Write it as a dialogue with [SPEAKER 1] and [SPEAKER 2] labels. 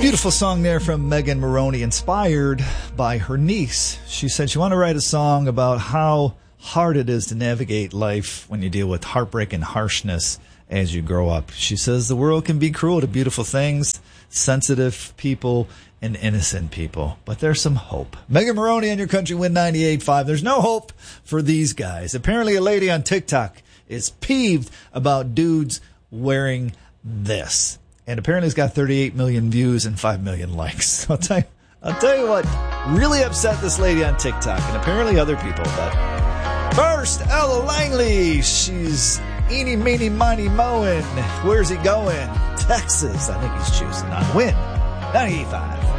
[SPEAKER 1] Beautiful song there from Megan Moroney, inspired by her niece. She said she wanted to write a song about how hard it is to navigate life when you deal with heartbreak and harshness as you grow up. She says the world can be cruel to beautiful things, sensitive people, and innocent people. But there's some hope. Megan Moroney on your Country Wind 98.5. There's no hope for these guys. Apparently a lady on TikTok is peeved about dudes wearing this. And apparently it's got 38 million views and 5 million likes. I'll tell you what really upset this lady on TikTok, and apparently other people. But first, Ella Langley. She's eeny, meeny, miny, mowing. Where's he going? Texas. I think he's choosing on Win 98.5.